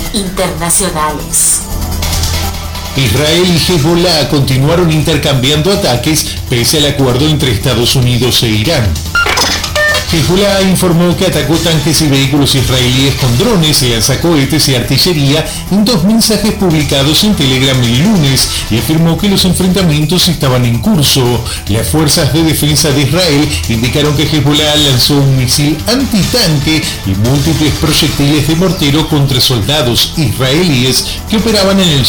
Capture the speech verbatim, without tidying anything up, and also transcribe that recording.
internacionales. Israel y Hezbollah continuaron intercambiando ataques pese al acuerdo entre Estados Unidos e Irán. Hezbollah informó que atacó tanques y vehículos israelíes con drones, lanzacohetes y artillería en dos mensajes publicados en Telegram el lunes y afirmó que los enfrentamientos estaban en curso. Las fuerzas de defensa de Israel indicaron que Hezbollah lanzó un misil antitanque y múltiples proyectiles de mortero contra soldados israelíes que operaban en el